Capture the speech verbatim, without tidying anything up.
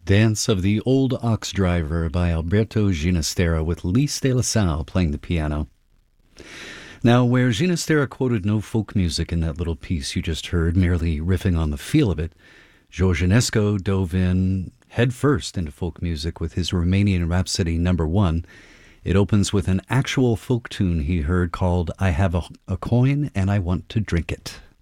Dance of the Old Ox Driver by Alberto Ginastera with Lys de la Salle playing the piano. Now, where Ginastera quoted no folk music in that little piece you just heard, merely riffing on the feel of it, George Enesco dove in headfirst into folk music with his Romanian Rhapsody number one. It opens with an actual folk tune he heard called I Have a, a Coin and I Want to Drink It.